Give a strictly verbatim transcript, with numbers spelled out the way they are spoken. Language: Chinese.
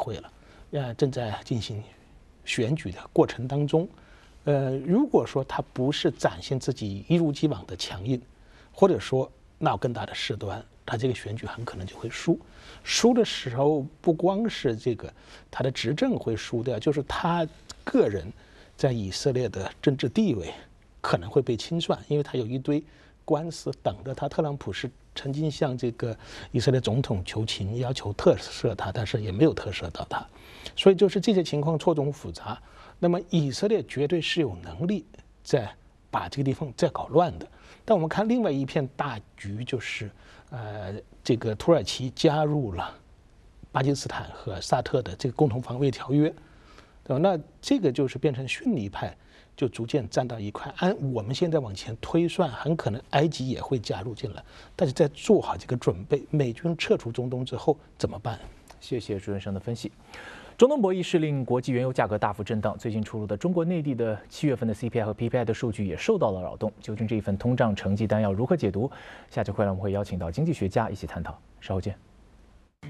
会了，呃，正在进行选举的过程当中。呃，如果说他不是展现自己一如既往的强硬，或者说闹更大的事端，他这个选举很可能就会输。输的时候，不光是这个他的执政会输掉，就是他个人在以色列的政治地位可能会被清算，因为他有一堆官司等着他。特朗普是曾经向这个以色列总统求情，要求特赦他，但是也没有特赦到他。所以就是这些情况错综复杂。那么以色列绝对是有能力在把这个地方再搞乱的。但我们看另外一片大局，就是呃，这个土耳其加入了巴基斯坦和沙特的这个共同防卫条约，对吧？那这个就是变成逊尼派就逐渐站到一块。按我们现在往前推算，很可能埃及也会加入进来，但是在做好这个准备，美军撤出中东之后怎么办？ 谢谢朱元生的分析。中东博弈是令国际原油价格大幅震荡。最近出炉的中国内地的七月份的 C P I 和 P P I 的数据也受到了扰动。究竟这一份通胀成绩单要如何解读？下期回来我们会邀请到经济学家一起探讨。稍后见。